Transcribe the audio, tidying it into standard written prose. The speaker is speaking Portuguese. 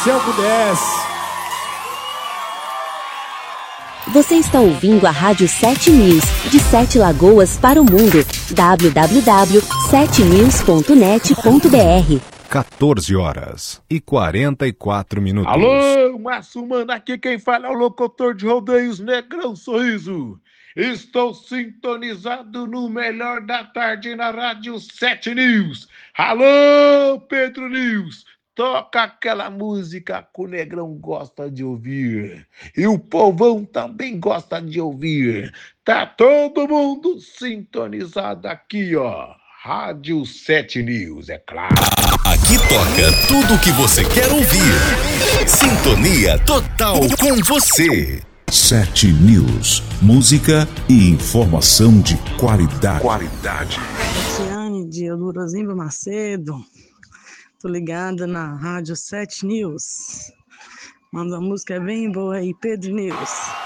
se eu pudesse. Você está ouvindo a Rádio 7 News, de 7 Lagoas para o mundo. www.7news.net.br 14h44. Alô, Massumano, aqui quem fala é o locutor de rodeios Negrão Sorriso. Estou sintonizado no melhor da tarde na Rádio 7 News. Alô, Pedro News. Toca aquela música que o Negrão gosta de ouvir. E o povão também gosta de ouvir. Tá todo mundo sintonizado aqui, ó. Rádio 7 News, é claro. Aqui toca tudo o que você quer ouvir. Sintonia total com você. 7 News, música e informação de qualidade. Tiane de Eudorozimba Macedo. Tô ligada na Rádio 7 News. Manda uma música bem boa aí, Pedro News.